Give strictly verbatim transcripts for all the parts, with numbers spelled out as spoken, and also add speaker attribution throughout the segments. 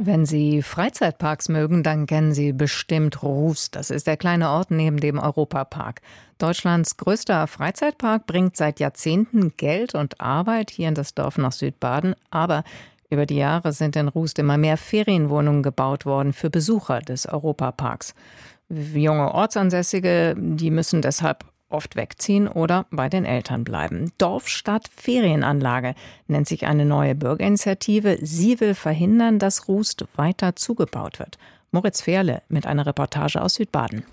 Speaker 1: Wenn Sie Freizeitparks mögen, dann kennen Sie bestimmt Rust. Das ist der kleine Ort neben dem Europapark. Deutschlands größter Freizeitpark bringt seit Jahrzehnten Geld und Arbeit hier in das Dorf nach Südbaden. Aber über die Jahre sind in Rust immer mehr Ferienwohnungen gebaut worden für Besucher des Europaparks. Junge Ortsansässige, die müssen deshalb oft wegziehen oder bei den Eltern bleiben. Dorf statt Ferienanlage nennt sich eine neue Bürgerinitiative. Sie will verhindern, dass Rust weiter zugebaut wird. Moritz Fehrle mit einer Reportage aus Südbaden.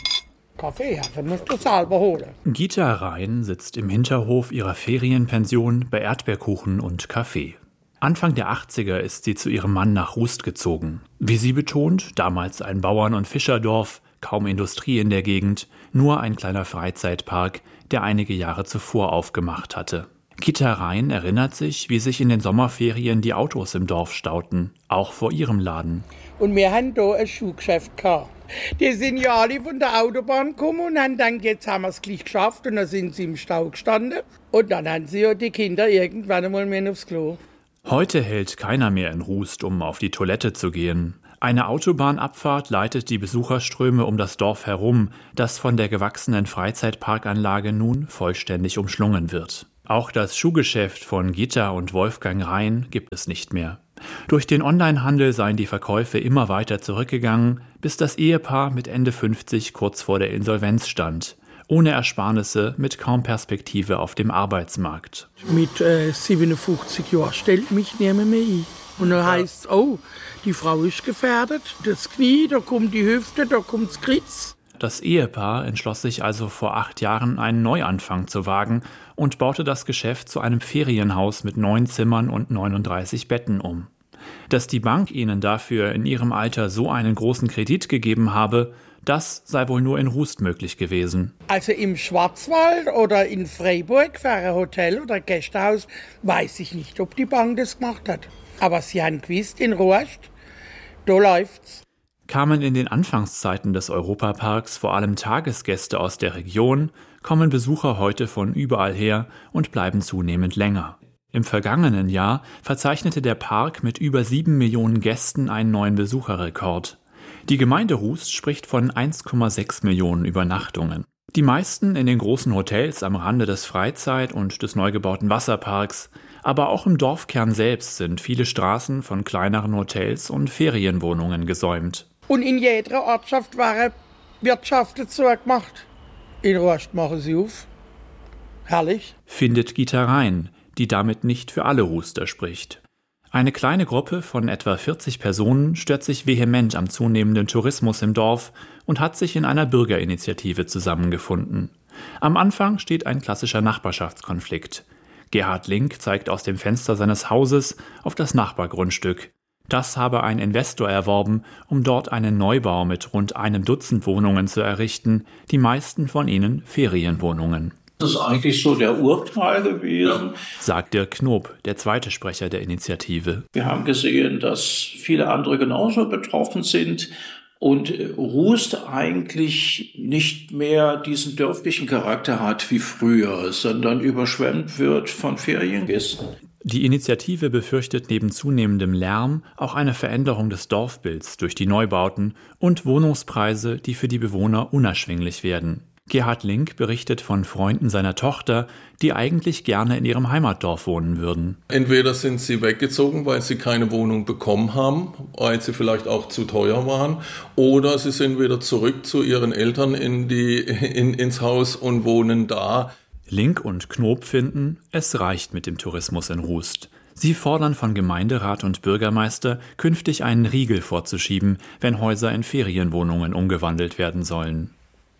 Speaker 2: Kaffee, das musst du selber holen.
Speaker 3: Gita Rhein sitzt im Hinterhof ihrer Ferienpension bei Erdbeerkuchen und Kaffee. Anfang der achtziger ist sie zu ihrem Mann nach Rust gezogen. Wie sie betont, damals ein Bauern- und Fischerdorf, kaum Industrie in der Gegend, nur ein kleiner Freizeitpark, der einige Jahre zuvor aufgemacht hatte. Gita Rhein erinnert sich, wie sich in den Sommerferien die Autos im Dorf stauten, auch vor ihrem Laden.
Speaker 2: Und wir haben hier ein Schuhgeschäft gehabt. Die sind ja alle von der Autobahn gekommen und haben gedacht, jetzt haben wir es gleich geschafft. Und dann sind sie im Stau gestanden. Und dann haben sie ja die Kinder irgendwann einmal mehr aufs Klo.
Speaker 3: Heute hält keiner mehr in Rust, um auf die Toilette zu gehen. Eine Autobahnabfahrt leitet die Besucherströme um das Dorf herum, das von der gewachsenen Freizeitparkanlage nun vollständig umschlungen wird. Auch das Schuhgeschäft von Gita und Wolfgang Rhein gibt es nicht mehr. Durch den Onlinehandel seien die Verkäufe immer weiter zurückgegangen, bis das Ehepaar mit Ende fünfzig kurz vor der Insolvenz stand. Ohne Ersparnisse, mit kaum Perspektive auf dem Arbeitsmarkt.
Speaker 2: Mit äh, siebenundfünfzig Jahren stellt mich niemand mehr ein. Und dann heisst es, oh, die Frau ist gefährdet, das Knie, da kommt die Hüfte, da kommt das Kreuz.
Speaker 3: Das Ehepaar entschloss sich also vor acht Jahren, einen Neuanfang zu wagen und baute das Geschäft zu einem Ferienhaus mit neun Zimmern und neununddreißig Betten um. Dass die Bank ihnen dafür in ihrem Alter so einen großen Kredit gegeben habe, das sei wohl nur in Rust möglich gewesen.
Speaker 2: Also im Schwarzwald oder in Freiburg für ein Hotel oder Gästehaus weiß ich nicht, ob die Bank das gemacht hat. Aber sie haben gewusst, in Rust, da läuft's.
Speaker 3: Kamen in den Anfangszeiten des Europaparks vor allem Tagesgäste aus der Region, kommen Besucher heute von überall her und bleiben zunehmend länger. Im vergangenen Jahr verzeichnete der Park mit über sieben Millionen Gästen einen neuen Besucherrekord. Die Gemeinde Rust spricht von eins Komma sechs Millionen Übernachtungen. Die meisten in den großen Hotels am Rande des Freizeit- und des neu gebauten Wasserparks. Aber auch im Dorfkern selbst sind viele Straßen von kleineren Hotels und Ferienwohnungen gesäumt.
Speaker 2: Und in jeder Ortschaft waren Wirtschaften zugemacht. In Rust machen sie auf. Herrlich.
Speaker 3: Findet Gita Rhein, die damit nicht für alle Ruster spricht. Eine kleine Gruppe von etwa vierzig Personen stört sich vehement am zunehmenden Tourismus im Dorf und hat sich in einer Bürgerinitiative zusammengefunden. Am Anfang steht ein klassischer Nachbarschaftskonflikt. Gerhard Link zeigt aus dem Fenster seines Hauses auf das Nachbargrundstück. Das habe ein Investor erworben, um dort einen Neubau mit rund einem Dutzend Wohnungen zu errichten, die meisten von ihnen Ferienwohnungen.
Speaker 4: Das ist eigentlich so der Urknall gewesen,
Speaker 3: sagt Dirk Knob, der zweite Sprecher der Initiative.
Speaker 4: Wir haben gesehen, dass viele andere genauso betroffen sind und Rust eigentlich nicht mehr diesen dörflichen Charakter hat wie früher, sondern überschwemmt wird von Feriengästen.
Speaker 3: Die Initiative befürchtet neben zunehmendem Lärm auch eine Veränderung des Dorfbilds durch die Neubauten und Wohnungspreise, die für die Bewohner unerschwinglich werden. Gerhard Link berichtet von Freunden seiner Tochter, die eigentlich gerne in ihrem Heimatdorf wohnen würden.
Speaker 5: Entweder sind sie weggezogen, weil sie keine Wohnung bekommen haben, weil sie vielleicht auch zu teuer waren, oder sie sind wieder zurück zu ihren Eltern in die, in, ins Haus und wohnen da.
Speaker 3: Link und Knob finden, es reicht mit dem Tourismus in Rust. Sie fordern von Gemeinderat und Bürgermeister, künftig einen Riegel vorzuschieben, wenn Häuser in Ferienwohnungen umgewandelt werden sollen.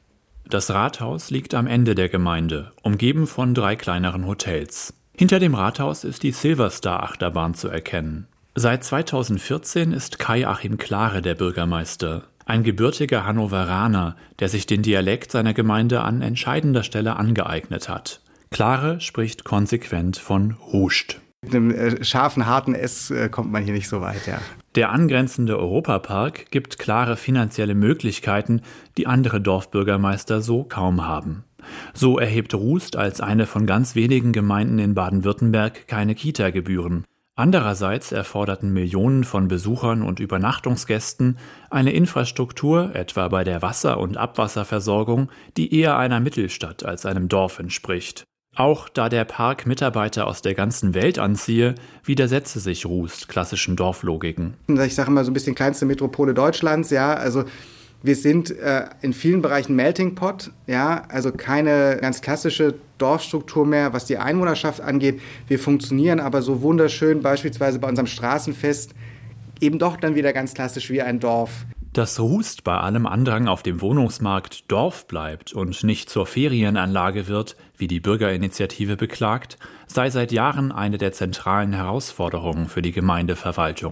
Speaker 3: Das Rathaus liegt am Ende der Gemeinde, umgeben von drei kleineren Hotels. Hinter dem Rathaus ist die Silverstar-Achterbahn zu erkennen. Seit zweitausendvierzehn ist Kai-Achim Klare der Bürgermeister, ein gebürtiger Hannoveraner, der sich den Dialekt seiner Gemeinde an entscheidender Stelle angeeignet hat. Klare spricht konsequent von Rust.
Speaker 6: Mit einem äh, scharfen, harten S äh, kommt man hier nicht so weit, ja.
Speaker 3: Der angrenzende Europapark gibt klare finanzielle Möglichkeiten, die andere Dorfbürgermeister so kaum haben. So erhebt Rust als eine von ganz wenigen Gemeinden in Baden-Württemberg keine Kita-Gebühren. Andererseits erforderten Millionen von Besuchern und Übernachtungsgästen eine Infrastruktur, etwa bei der Wasser- und Abwasserversorgung, die eher einer Mittelstadt als einem Dorf entspricht. Auch da der Park Mitarbeiter aus der ganzen Welt anziehe, widersetze sich Rust klassischen Dorflogiken.
Speaker 6: Ich sage immer so ein bisschen kleinste Metropole Deutschlands, ja, also wir sind äh, in vielen Bereichen Melting Pot, ja, also keine ganz klassische Dorfstruktur mehr, was die Einwohnerschaft angeht. Wir funktionieren aber so wunderschön, beispielsweise bei unserem Straßenfest, eben doch dann wieder ganz klassisch wie ein Dorf.
Speaker 3: Dass Rust bei allem Andrang auf dem Wohnungsmarkt Dorf bleibt und nicht zur Ferienanlage wird, wie die Bürgerinitiative beklagt, sei seit Jahren eine der zentralen Herausforderungen für die Gemeindeverwaltung.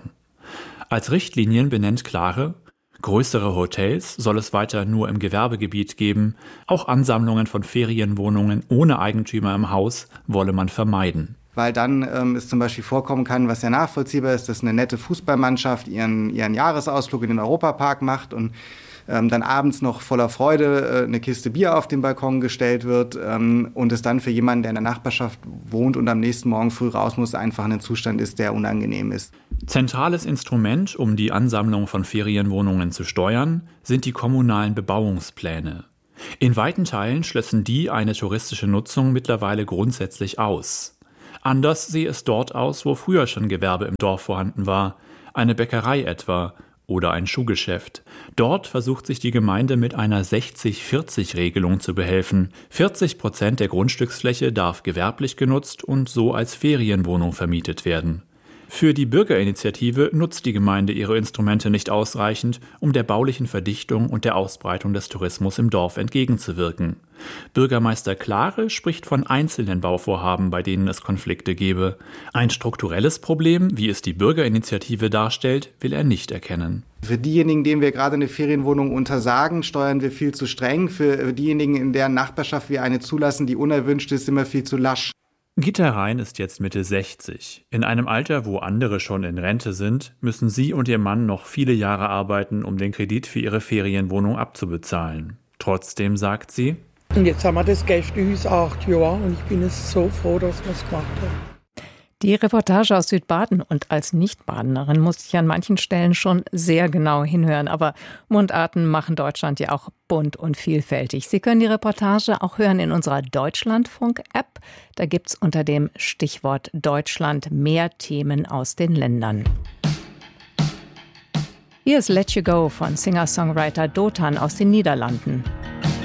Speaker 3: Als Richtlinien benennt Klare: Größere Hotels soll es weiter nur im Gewerbegebiet geben, auch Ansammlungen von Ferienwohnungen ohne Eigentümer im Haus wolle man vermeiden.
Speaker 6: Weil dann ähm, es zum Beispiel vorkommen kann, was ja nachvollziehbar ist, dass eine nette Fußballmannschaft ihren, ihren Jahresausflug in den Europapark macht und ähm, dann abends noch voller Freude äh, eine Kiste Bier auf den Balkon gestellt wird ähm, und es dann für jemanden, der in der Nachbarschaft wohnt und am nächsten Morgen früh raus muss, einfach ein Zustand ist, der unangenehm ist.
Speaker 3: Zentrales Instrument, um die Ansammlung von Ferienwohnungen zu steuern, sind die kommunalen Bebauungspläne. In weiten Teilen schließen die eine touristische Nutzung mittlerweile grundsätzlich aus. Anders sehe es dort aus, wo früher schon Gewerbe im Dorf vorhanden war, eine Bäckerei etwa oder ein Schuhgeschäft. Dort versucht sich die Gemeinde mit einer sechzig vierzig Regelung zu behelfen. vierzig Prozent der Grundstücksfläche darf gewerblich genutzt und so als Ferienwohnung vermietet werden. Für die Bürgerinitiative nutzt die Gemeinde ihre Instrumente nicht ausreichend, um der baulichen Verdichtung und der Ausbreitung des Tourismus im Dorf entgegenzuwirken. Bürgermeister Klare spricht von einzelnen Bauvorhaben, bei denen es Konflikte gebe. Ein strukturelles Problem, wie es die Bürgerinitiative darstellt, will er nicht erkennen.
Speaker 6: Für diejenigen, denen wir gerade eine Ferienwohnung untersagen, steuern wir viel zu streng. Für diejenigen, in deren Nachbarschaft wir eine zulassen, die unerwünscht ist, sind wir viel zu lasch.
Speaker 3: Gitta Rhein ist jetzt Mitte sechzig. In einem Alter, wo andere schon in Rente sind, müssen sie und ihr Mann noch viele Jahre arbeiten, um den Kredit für ihre Ferienwohnung abzubezahlen. Trotzdem sagt sie:
Speaker 2: Und jetzt haben wir das Gästehaus acht Jahre und ich bin es so froh, dass wir es gemacht haben.
Speaker 1: Die Reportage aus Südbaden, und als Nicht-Badenerin musste ich an manchen Stellen schon sehr genau hinhören. Aber Mundarten machen Deutschland ja auch bunt und vielfältig. Sie können die Reportage auch hören in unserer Deutschlandfunk-App. Da gibt's unter dem Stichwort Deutschland mehr Themen aus den Ländern. Hier ist Let You Go von Singer-Songwriter Dotan aus den Niederlanden.